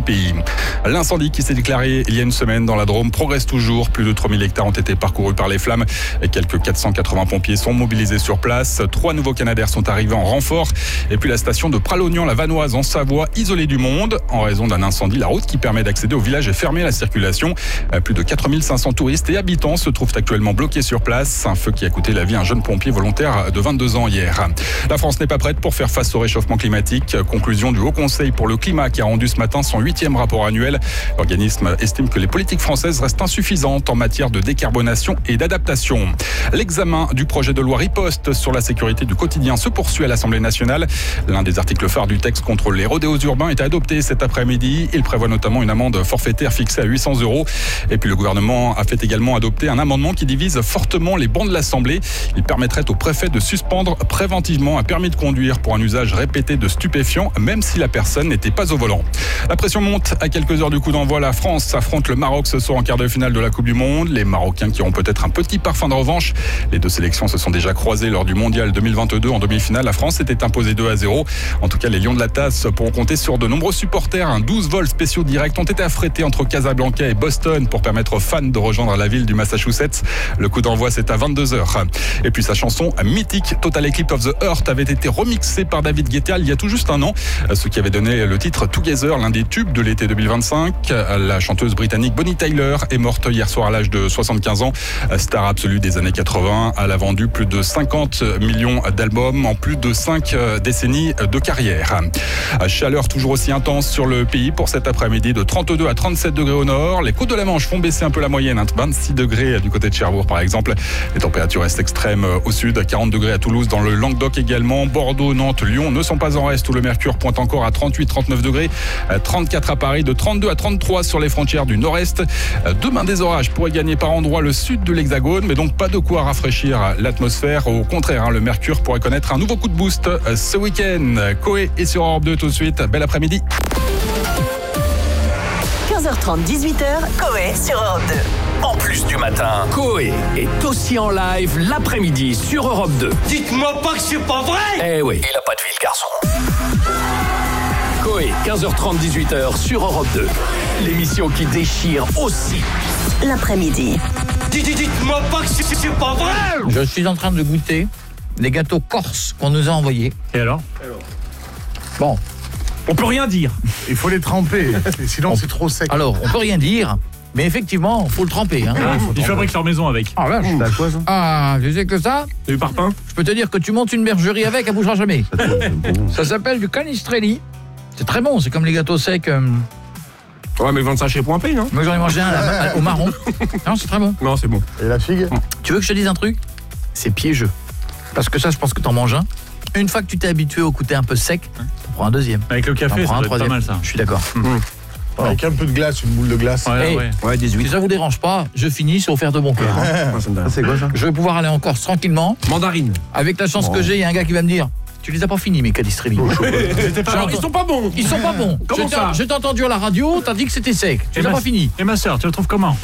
pays. L'incendie qui s'est déclaré il y a une semaine dans la Drôme progresse toujours. Plus de 3000 hectares ont été parcourus par les flammes et quelques 480 pompiers sont mobilisés sur place. 3 nouveaux Canadair sont arrivés en renfort. Et puis la station de Pralognan-la-Vanoise en Savoie, isolée du monde. En raison d'un incendie, la route qui permet d'accéder au village est fermée à la circulation. Plus de 4500 touristes et habitants se trouvent actuellement bloqués sur place. Un feu qui a coûté la vie à un jeune pompier volontaire de 22 ans hier. La France n'est pas prête pour faire face au réchauffement climatique. Conclusion du Haut Conseil pour le climat qui a rendu ce matin son 8e rapport annuel. L'organisme estime que les politiques françaises restent insuffisantes en matière de décarbonation et d'adaptation. L'examen du projet de loi Riposte sur la sécurité du quotidien se poursuit à l'Assemblée nationale. L'un des articles phares du texte contre les rodéos urbains est adopté cet après-midi. Il prévoit notamment une amende forfaitaire fixée à 800 €. Et puis le gouvernement a fait également adopter un amendement qui divise fortement les bancs de l'Assemblée. Il permettrait au préfet de suspendre préventivement un permis de conduire pour un usage répété de stupéfiants, même si la personne n'était pas au volant. La pression monte à quelques heures du coup d'envoi. La France affronte le Maroc ce soir en quart de finale de la Coupe du Monde. Les Marocains qui auront peut-être un petit parfum de revanche. Les deux sélections se sont déjà croisées lors du Mondial 2022 en demi-finale. La France s'était imposée 2-0. En tout cas, les Lions de la Tasse pourront compter sur de nombreux supporters. 12 vols spéciaux directs ont été affrétés entre Casablanca et Boston pour permettre aux fans de rejoindre la ville du Massachusetts. Le coup d'envoi, c'est à 22h. Et puis sa chanson mythique Total Eclipse of the Heart avait été remixée par David Guetta il y a tout juste un an, ce qui avait donné le titre Together, l'un des tubes de l'été 2025. La chanteuse britannique Bonnie Tyler est morte hier soir à l'âge de 75 ans. Star absolue des années 80, elle a vendu plus de 50 millions d'albums en plus de 5 décennies de carrière. Chaleur toujours aussi intense sur le pays pour cet après-midi, de 32 à 37 degrés au nord. Les côtes de la Manche font baisser un peu la moyenne, 26 degrés du côté de Cherbourg par exemple. Les températures restent extrêmes au sud, 40 degrés à Toulouse, dans le Languedoc également. Bordeaux, Nantes, Lyon ne sont pas en reste où le mercure pointe encore à 38-39 degrés. 34 à Paris, de 32 à 33 sur les frontières du nord-est. Demain, des orages pourraient gagner par endroits le sud de l'Hexagone, mais donc pas de quoi rafraîchir l'atmosphère. Au contraire, le mercure pourrait connaître un nouveau coup de boost ce week-end. Coé est sur Europe 2 tout de suite. Bel après-midi. 15h30, 18h, Coé sur Europe 2. En plus du matin, Coé est aussi en live l'après-midi sur Europe 2. Dites-moi pas que c'est pas vrai! Eh oui, il a pas de vie le garçon. Coé, 15h30, 18h sur Europe 2. L'émission qui déchire aussi l'après-midi. Dites-moi pas que c'est pas vrai! Je suis en train de goûter les gâteaux corses qu'on nous a envoyés. Et alors? Bon. On peut rien dire. Il faut les tremper, sinon c'est trop sec. Alors, on peut rien dire, mais effectivement, il faut le tremper. Hein. Ils fabriquent leur maison avec. Ah, là, T'as quoi ça? ah, tu sais que ça, Du parpaing. je peux te dire que tu montes une bergerie avec, elle bougera jamais. Ça s'appelle du canistrelli. C'est très bon, c'est comme les gâteaux secs. Ouais, mais vendre ça chez Point P, non? Moi, j'en ai mangé un là, au marron. Non, c'est très bon. Non, c'est bon. Et la figue? Tu veux que je te dise un truc? C'est piégeux. Parce que ça, je pense que t'en manges un. Une fois que tu t'es habitué au côté un peu sec, t'en prends un deuxième. Avec le T'en café, prends ça un doit être pas troisième. mal ça. Je suis d'accord. Avec un peu de glace, une boule de glace. Ouais, Hey. ouais. Ouais, 18. Si ça vous dérange pas, je finis sur faire de bon cœur. hein. C'est quoi ça? Je vais pouvoir aller en Corse tranquillement. Mandarine. Avec la chance que j'ai, il y a un gars qui va me dire: tu les as pas finis mes canistrelli. Alors, ils sont pas bons. Ils sont pas bons. Comment ça? Je t'ai entendu à la radio, t'as dit que c'était sec. Tu les as pas finis. Et ma sœur, tu le trouves comment?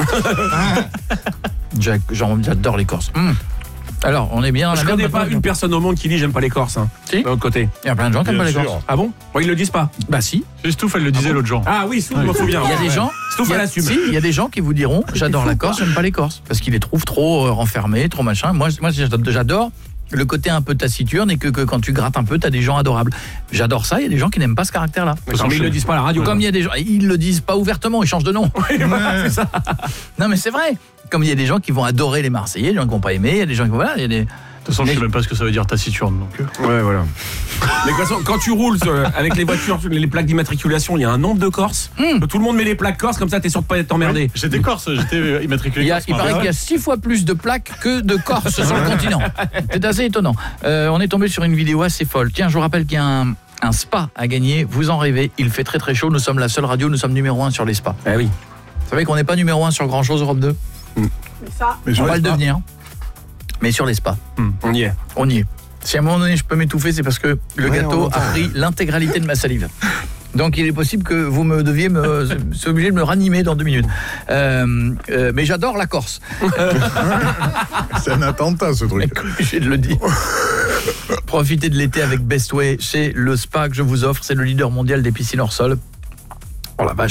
Jack, j'adore les Corses. Alors, on est bien dans Je la connais merde pas maintenant. une personne au monde qui dit j'aime pas les Corses. Hein. Si. De l'autre côté. Il y a plein de gens qui aiment pas les Bien Corses. sûr. Ah bon? Bon, ils le disent pas. Bah si. Stouff, elle le disait l'autre jour. Ah oui, je me souviens. Il y a des gens. Stouff, il y a- elle assume. Si, il y a des gens qui vous diront: j'adore la Corse, j'aime pas les Corses, parce qu'ils les trouvent trop renfermés, trop machin. Moi, j'adore le côté un peu taciturne et que quand tu grattes un peu, t'as des gens adorables. J'adore ça. Il y a des gens qui n'aiment pas ce caractère-là. D'accord, mais ils le disent pas à la radio. Comme il y a des gens, ils le disent pas ouvertement, ils changent de nom. c'est ça. Non, mais c'est vrai. Comme il y a des gens qui vont adorer les Marseillais, des gens qui vont pas aimer, il y a des gens qui voilà, il y a des. De toute façon, je sais même pas ce que ça veut dire taciturne. Donc. Ouais, voilà. Mais de toute façon, quand tu roules avec les voitures, les plaques d'immatriculation, il y a un nombre de Corses. Tout le monde met les plaques Corses, comme ça t'es sûr de pas être emmerdé. J'étais corse, j'étais immatriculé. Il paraît qu'il y a 6 fois plus de plaques que de Corses sur le continent. C'est assez étonnant. On est tombé sur une vidéo assez folle. Tiens, je vous rappelle qu'il y a un spa à gagner. Vous en rêvez, il fait très très chaud. Nous sommes la seule radio, nous sommes numéro 1 sur les spas. Ah oui. Vous savez qu'on n'est pas numéro 1 sur grand chose Europe 2. Mais On va le devenir. Mais sur les spas. On y est. On y est. Si à un moment donné je peux m'étouffer, c'est parce que le gâteau a pris l'intégralité de ma salive. Donc il est possible que vous me deviez c'est obligé de me ranimer dans 2 minutes. Mais j'adore la Corse. c'est un attentat ce truc. Obligé de le dire. Profitez de l'été avec Best Way. C'est le spa que je vous offre. C'est le leader mondial des piscines hors sol. Oh la vache.